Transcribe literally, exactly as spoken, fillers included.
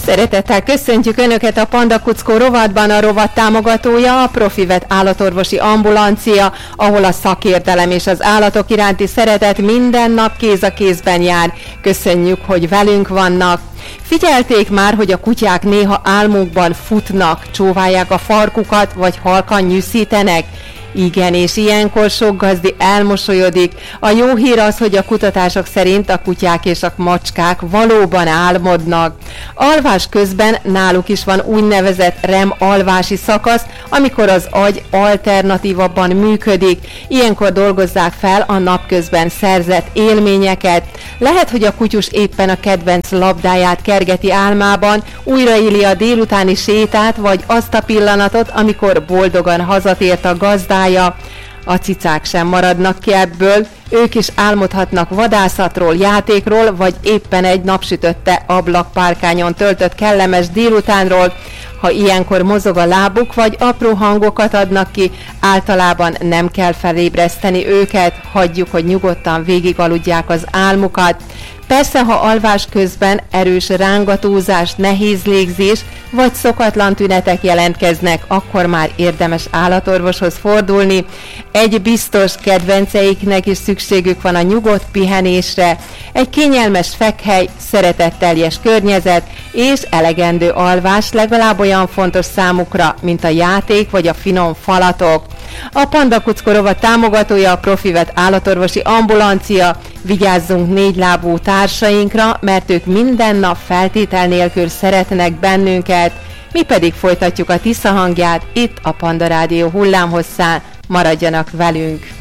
Szeretettel köszöntjük Önöket a Panda Kuckó rovatban, a rovat támogatója a Profivet állatorvosi ambulancia, ahol a szakértelem és az állatok iránti szeretet minden nap kéz a kézben jár. Köszönjük, hogy velünk vannak. Figyelték már, hogy a kutyák néha álmukban futnak, csóválják a farkukat, vagy halkan nyűszítenek? Igen, és ilyenkor sok gazdi elmosolyodik. A jó hír az, hogy a kutatások szerint a kutyák és a macskák valóban álmodnak. Alvás közben náluk is van úgynevezett REM alvási szakasz, amikor az agy alternatívabban működik. Ilyenkor dolgozzák fel a napközben szerzett élményeket. Lehet, hogy a kutyus éppen a kedvenc labdáját kergeti álmában, újraéli a délutáni sétát, vagy azt a pillanatot, amikor boldogan hazatért a gazdája. A cicák sem maradnak ki ebből, ők is álmodhatnak vadászatról, játékról, vagy éppen egy napsütötte ablakpárkányon töltött kellemes délutánról. Ha ilyenkor mozog a lábuk, vagy apró hangokat adnak ki, általában nem kell felébreszteni őket, hagyjuk, hogy nyugodtan végigaludják az álmukat. Persze, ha alvás közben erős rángatózás, nehéz légzés vagy szokatlan tünetek jelentkeznek, akkor már érdemes állatorvoshoz fordulni. Egy biztos, kedvenceiknek is szükségük van a nyugodt pihenésre, egy kényelmes fekhely, szeretetteljes környezet és elegendő alvás legalább olyan fontos számukra, mint a játék vagy a finom falatok. A Panda Kuckó rovat támogatója a Profivet állatorvosi ambulancia. Vigyázzunk négylábú társainkra, mert ők minden nap feltétel nélkül szeretnek bennünket. Mi pedig folytatjuk a Tisza hangját itt a Panda Rádió hullámhosszán. Maradjanak velünk!